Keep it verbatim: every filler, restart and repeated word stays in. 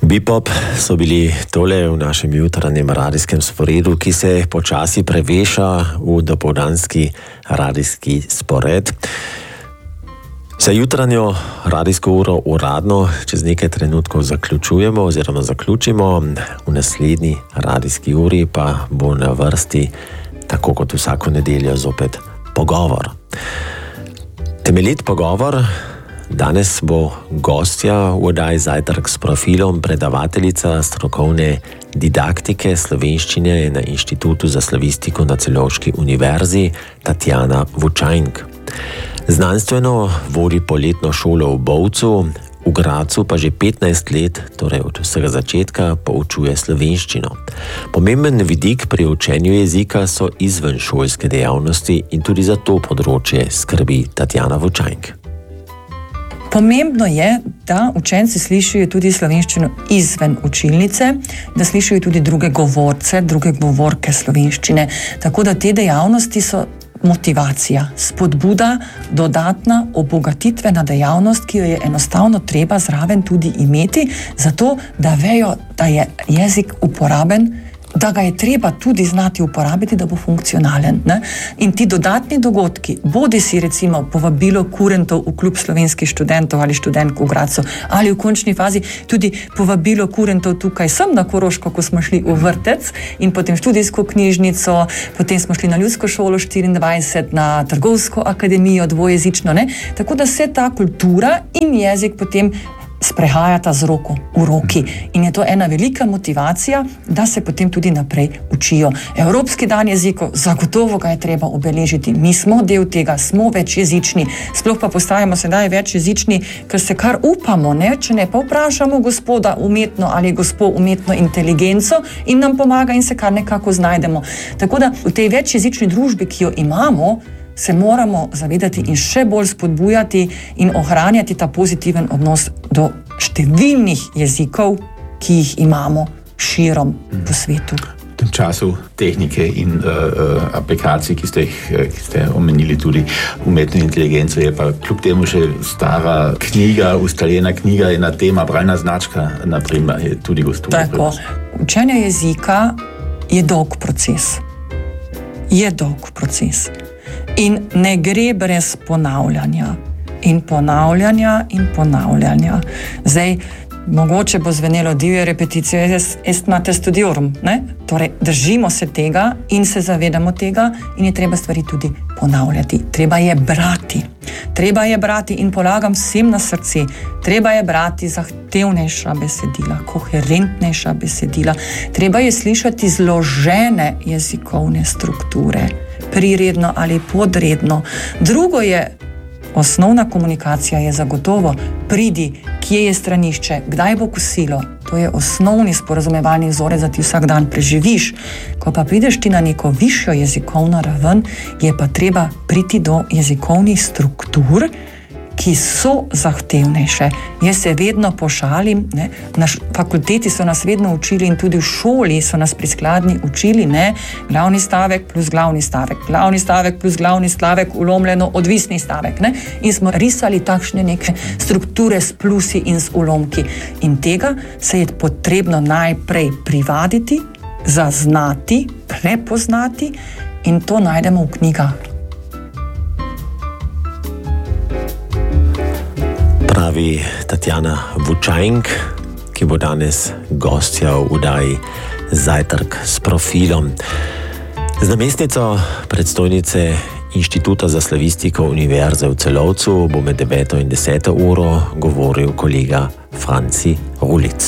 Bipop so bili tole v našem jutranjem radijskem sporedu, ki se počasi preveša v dopoldanski radijski spored. Za jutranjo radijsko uro uradno čez nekaj trenutkov zaključujemo oziroma zaključimo. V naslednji radijski uri pa bo na vrsti, tako kot vsako nedeljo, zopet pogovor. Temeljit pogovor. Danes bo gostja v oddaji Zajtrk s profilom, predavateljica strokovne didaktike slovenščine na Inštitutu za slavistiko na Celovški univerzi Tatjana Vučajnk. Znanstveno vodi poletno šolo v Bovcu, v Gradcu pa že petnajst let, torej od vsega začetka, poučuje slovenščino. Pomemben vidik pri učenju jezika so izvenšolske dejavnosti in tudi za to področje skrbi Tatjana Vučajnk. Pomembno je, da učenci slišijo tudi slovenščino izven učilnice, da slišijo tudi druge govorce, druge govorke slovenščine. Tako da te dejavnosti so motivacija, spodbuda, dodatna obogatitvena dejavnost, ki jo je enostavno treba zraven tudi imeti, zato da vejo, da je jezik uporaben, da ga je treba tudi znati uporabiti, da bo funkcionalen. Ne? In ti dodatni dogodki, bodi si recimo povabilo kurentov v klub slovenskih študentov ali študentk v Gradcu, ali v končni fazi tudi povabilo kurentov tukaj sem na Koroško, ko smo šli v vrtec in potem študijsko knjižnico, potem smo šli na Ljudsko šolo štiriindvajset, na Trgovsko akademijo dvojezično. Ne? Tako da se ta kultura in jezik potem sprehajata z roko v roki in je to ena velika motivacija, da se potem tudi naprej učijo. Evropski dan jezikov, zagotovo ga je treba obeležiti. Mi smo del tega, smo večjezični, sploh pa postajamo sedaj večjezični, ker se kar upamo, ne? Če ne pa vprašamo gospoda umetno ali gospo umetno inteligenco in nam pomaga in se kar nekako znajdemo. Tako da v tej večjezični družbi, ki jo imamo, se moramo zavedati in še bolj spodbujati in ohranjati ta pozitiven odnos do številnih jezikov, ki jih imamo širom po svetu. V tem času tehnike in uh, uh, aplikacij, ki ste, jih, ki ste omenili tudi umetno inteligenco, je pa kljub temu še stara knjiga, ustaljena knjiga, ena tema, bralna značka, naprimer, je tudi gostuje. Tako, učenje jezika je dolg proces. Je dolg proces. In ne gre brez ponavljanja. In ponavljanja in ponavljanja. Zdaj, mogoče bo zvenelo divje repeticije est mater studiorum, ne? Torej, držimo se tega in se zavedamo tega in je treba stvari tudi ponavljati. Treba je brati. Treba je brati in polagam vsem na srce. Treba je brati zahtevnejša besedila, koherentnejša besedila. Treba je slišati zložene jezikovne strukture, priredno ali podredno. Drugo je, osnovna komunikacija je zagotovo, pridi, kje je stranišče, kdaj bo kosilo. To je osnovni sporazumevalni vzorec, da ti vsak dan preživiš. Ko pa prideš ti na neko višjo jezikovno raven, je pa treba priti do jezikovnih struktur, ki so zahtevnejše. Jaz se vedno pošalim, ne? Na fakulteti so nas vedno učili in tudi v šoli so nas pri skladnji učili, ne? Glavni stavek plus glavni stavek, glavni stavek plus glavni stavek, ulomljeno odvisni stavek. Ne? In smo risali takšne neke strukture s plusi in s ulomki. In tega se je potrebno najprej privaditi, zaznati, prepoznati in to najdemo v knjigah. Pravi Tatjana Vučajnk, ki bo danes gostja v oddaji Zajtrk s profilom. Z namestnico predstojnice Inštituta za slavistiko Univerze v Celovcu bo med deveto in deseto uro govoril kolega Franci Rulic.